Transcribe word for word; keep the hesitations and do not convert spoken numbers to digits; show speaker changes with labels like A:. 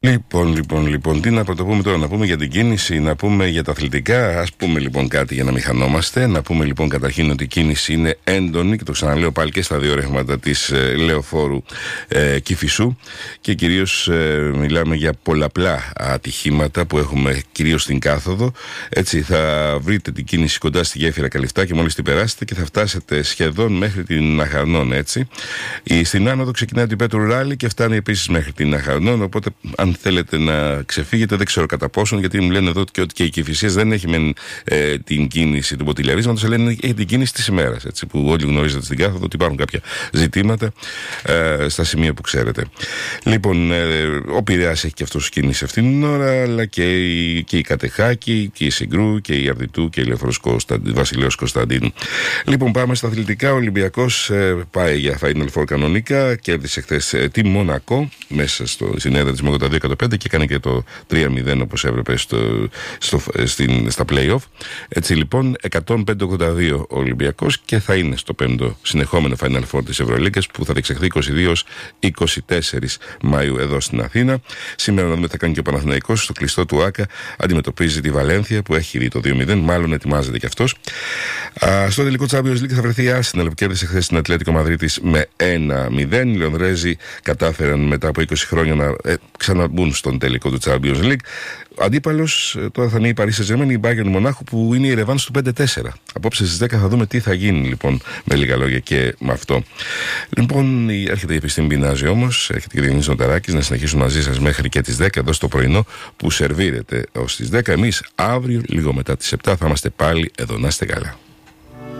A: Λοιπόν, λοιπόν, λοιπόν, τι να πρωτοπούμε τώρα, να πούμε για την κίνηση, να πούμε για τα αθλητικά. Ας πούμε λοιπόν κάτι για να μην χανόμαστε. Να πούμε λοιπόν καταρχήν ότι η κίνηση είναι έντονη και το ξαναλέω πάλι και στα δύο ρεύματα της ε, Λεωφόρου ε, Κηφισού. Και κυρίως ε, μιλάμε για πολλαπλά ατυχήματα που έχουμε κυρίως στην κάθοδο. Έτσι, θα βρείτε την κίνηση κοντά στη γέφυρα Καλυφτά και μόλις την περάσετε και θα φτάσετε σχεδόν μέχρι την Αχαρνών. Έτσι. Η, στην άνοδο ξεκινάει την Πέτρου Ράλι και φτάνει επίσης μέχρι την Αχαρνών. Οπότε, αν θέλετε να ξεφύγετε, δεν ξέρω κατά πόσον, γιατί μου λένε εδώ και ότι και η Κηφισίας δεν έχει μεν ε, την κίνηση του μποτιλιαρίσματος, αλλά έχει την κίνηση της ημέρας. Έτσι, που όλοι γνωρίζετε στην κάθοδο ότι υπάρχουν κάποια ζητήματα ε, στα σημεία που ξέρετε. Λοιπόν, ε, ο Πειραιάς έχει και αυτός κίνηση αυτήν την ώρα, αλλά και η, και η Κατεχάκη, και η Συγκρού, και η Αρδιτού και η Λεωφόρος Βασιλέως Κωνσταντίνου. Λοιπόν, πάμε στα αθλητικά. Ο Ολυμπιακός ε, πάει για Final Four κανονικά. Κέρδισε χθες ε, τη Μονακό μέσα στο, στην έδρα της με ογδόντα δύο εκατό πέντε και έκανε και το τρία μηδέν όπως έπρεπε στο, στο, στην, στα play-off. Έτσι λοιπόν, εκατόν πέντε ογδόντα δύο ο Ολυμπιακός και θα είναι στο πέμπτο συνεχόμενο Final Four της Ευρωλίγκας που θα διεξαχθεί είκοσι δύο έως είκοσι τέσσερα Μαΐου εδώ στην Αθήνα. Σήμερα να δούμε τι θα κάνει και ο Παναθηναϊκός στο κλειστό του Άκα. Αντιμετωπίζει τη Βαλένθια που έχει δει το δύο μηδέν, μάλλον ετοιμάζεται κι αυτός. Α, στο τελικό Champions League θα βρεθεί η Arsenal που κέρδισε χθες την Ατλέτικο Μαδρίτης με ένα μηδέν. Οι Λονδρέζοι κατάφεραν μετά από είκοσι χρόνια να ε, ξαναμπούν στον τελικό του Champions League. Αντίπαλος τώρα θα είναι η Paris Saint-Germain, η Bayern Μονάχου που είναι η ρεβάνς του πέντε τέσσερα. Απόψε στις δέκα θα δούμε τι θα γίνει λοιπόν με λίγα λόγια και με αυτό. Λοιπόν, έρχεται η επιστήμη πεινάζει όμως, έρχεται και η Διονύσης Νοταράκης να συνεχίσουμε μαζί σας μέχρι και τις δέκα εδώ στο πρωινό που σερβίρεται ως τις δέκα. Εμείς αύριο λίγο μετά τις επτά θα είμαστε πάλι εδώ. Να είστε καλά.